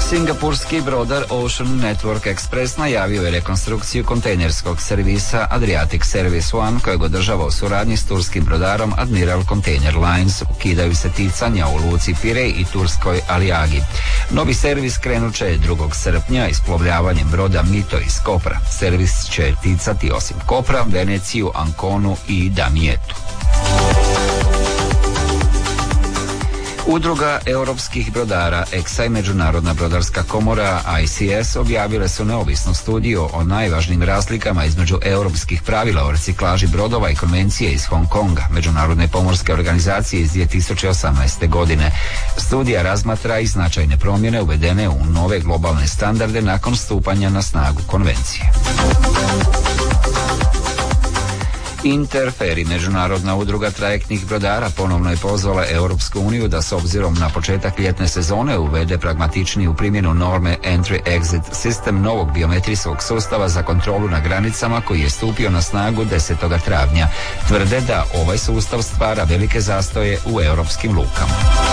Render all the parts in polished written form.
Singapurski brodar Ocean Network Express najavio je rekonstrukciju kontejnerskog servisa Adriatic Service One kojeg održava u suradnji s turskim brodarom Admiral Container Lines. Ukidaju se ticanja u luci Pirej i turskoj Alijagi. Novi servis krenut će 2. srpnja isplovljavanjem broda Mito iz Kopra. Servis će ticati osim Kopra, Veneciju, Anconu i Damijetu. Udruga europskih brodara EXA i Međunarodna brodarska komora ICS objavile su neovisnu studiju o najvažnijim razlikama između europskih pravila o reciklaži brodova i konvencije iz Hong Konga, Međunarodne pomorske organizacije iz 2018. godine. Studija razmatra i značajne promjene uvedene u nove globalne standarde nakon stupanja na snagu konvencije. Interferi, međunarodna udruga trajektnih brodara, ponovno je pozvala Europsku uniju da s obzirom na početak ljetne sezone uvede pragmatičniju primjenu norme Entry-Exit System novog biometrijskog sustava za kontrolu na granicama koji je stupio na snagu 10. travnja. Tvrde da ovaj sustav stvara velike zastoje u europskim lukama.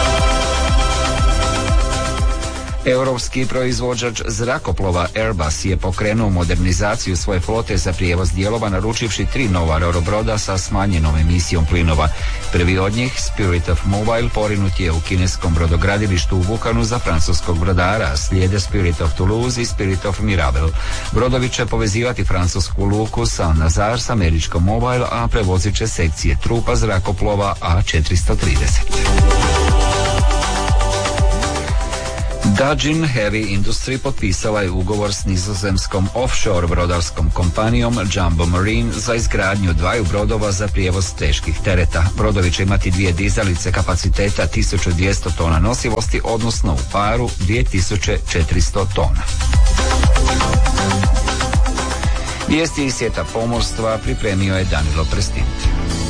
Europski proizvođač zrakoplova Airbus je pokrenuo modernizaciju svoje flote za prijevoz dijelova naručivši 3 nova rorobroda sa smanjenom emisijom plinova. Prvi od njih, Spirit of Mobile, porinut je u kineskom brodogradilištu u Wukanu za francuskog brodara, slijede Spirit of Toulouse i Spirit of Mirabel. Brodovi će povezivati francusku luku Saint-Nazaire s američkom Mobile, a prevozit će sekcije trupa zrakoplova A430. Dajin Heavy Industry potpisala je ugovor s nizozemskom offshore brodarskom kompanijom Jumbo Marine za izgradnju 2 brodova za prijevoz teških tereta. Brodovi će imati 2 dizalice kapaciteta 1200 tona nosivosti, odnosno u paru 2400 tona. Vijesti iz svijeta pomorstva pripremio je Danilo Prestinti.